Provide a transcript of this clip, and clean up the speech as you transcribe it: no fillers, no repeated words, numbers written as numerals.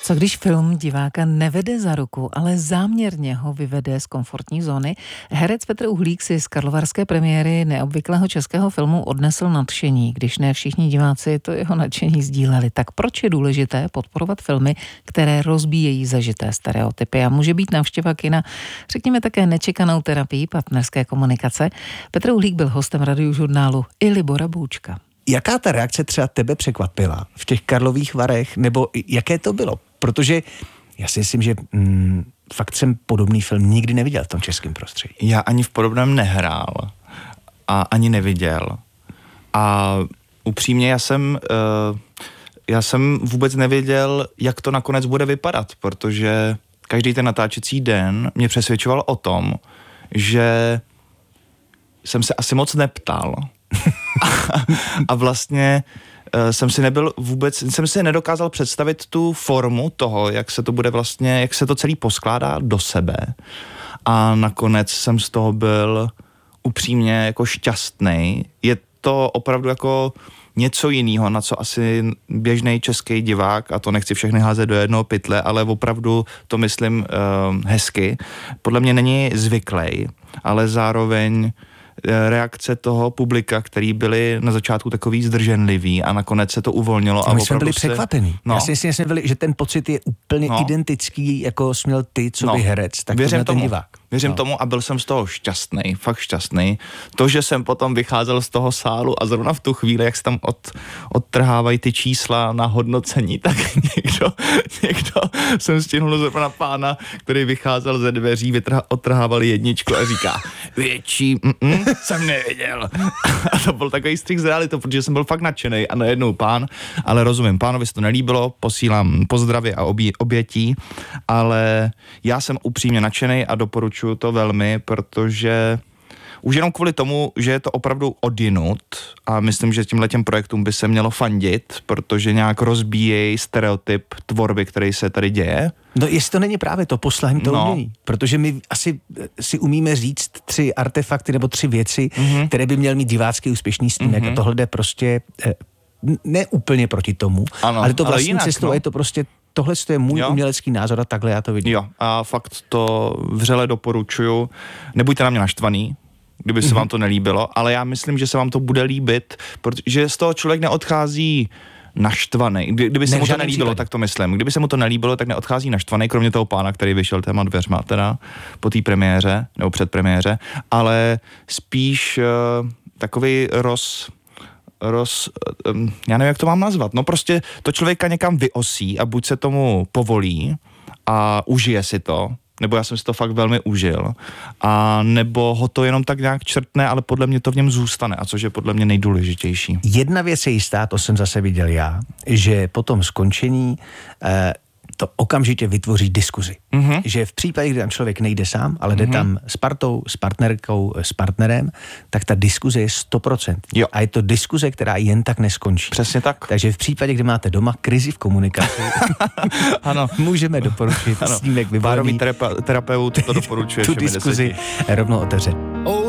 Co když film diváka nevede za ruku, ale záměrně ho vyvede z komfortní zóny? Herec Petr Uhlík si z karlovarské premiéry neobvyklého českého filmu odnesl nadšení, když ne všichni diváci to jeho nadšení sdíleli. Tak proč je důležité podporovat filmy, které rozbíjejí zažité stereotypy? A může být návštěva kina, řekněme, také nečekanou terapii partnerské komunikace? Petr Uhlík byl hostem Radiožurnálu i Libora Boučka. Jaká ta reakce třeba tebe překvapila v těch Karlových Varech, nebo jaké to bylo? Protože já si myslím, že fakt jsem podobný film nikdy neviděl v tom českém prostředí. Já ani v podobném nehrál a ani neviděl. A upřímně já jsem vůbec nevěděl, jak to nakonec bude vypadat, protože každý ten natáčecí den mě přesvědčoval o tom, že jsem se asi moc neptal. A vlastně jsem si nedokázal představit tu formu toho, jak se to bude vlastně, jak se to celý poskládá do sebe. A nakonec jsem z toho byl upřímně jako šťastný. Je to opravdu jako něco jiného, na co asi běžný český divák, a to nechci všechny házet do jednoho pytle, ale opravdu to myslím hezky, podle mě není zvyklý, ale zároveň reakce toho publika, který byli na začátku takový zdrženlivý a nakonec se to uvolnilo. A my jsme byli překvapení. Já si myslím, že ten pocit je úplně identický, jako směl ty, co by herec, tak to ten divák. Věřím tomu a byl jsem z toho šťastný, fakt šťastný. To, že jsem potom vycházel z toho sálu a zrovna v tu chvíli, jak se tam odtrhávají ty čísla na hodnocení, tak někdo jsem stihnul zrovna pána, který vycházel ze dveří, odtrhával jedničku a říká, větší, jsem nevěděl. A to byl takový střih z realitou, protože jsem byl fakt nadšenej a najednou pán, ale rozumím, pánovi se to nelíbilo, posílám pozdravy a obětí, ale já jsem upřímně nadšenej a doporučuji to velmi, protože už jenom kvůli tomu, že je to opravdu odjinud a myslím, že tímhletěm projektům by se mělo fandit, protože nějak rozbíjejí stereotyp tvorby, který se tady děje. No jestli to není právě to poslání to umění, protože my asi si umíme říct 3 artefakty nebo 3 věci, které by měl mít divácký úspěšný snímek a tohle jde prostě ne úplně proti tomu, ale to vlastní cestou je to prostě tohle je můj umělecký názor a takhle já to vidím. Jo, a fakt to vřele doporučuju. Nebuďte na mě naštvaný, kdyby se vám to nelíbilo, ale já myslím, že se vám to bude líbit, protože z toho člověk neodchází naštvaný. Kdyby se mu to nelíbilo, tak to myslím. Kdyby se mu to nelíbilo, tak neodchází naštvaný, kromě toho pána, který vyšel téma dveřma teda po té premiéře, nebo předpremiéře, ale spíš takový já nevím, jak to mám nazvat. No prostě to člověka někam vyosí a buď se tomu povolí a užije si to, nebo já jsem si to fakt velmi užil, a nebo ho to jenom tak nějak črtne, ale podle mě to v něm zůstane, a což je podle mě nejdůležitější. Jedna věc je jistá, to jsem zase viděl já, že po tom skončení to okamžitě vytvoří diskuzi. Že v případě, kdy tam člověk nejde sám, ale jde tam s partou, s partnerkou, s partnerem, tak ta diskuze je 100%. Jo. A je to diskuze, která jen tak neskončí. Přesně tak. Takže v případě, kdy máte doma krizi v komunikaci, ano, můžeme doporučit snímek vybavený. Párový terapeut to doporučuje. Tu diskuzi rovnou otevřet.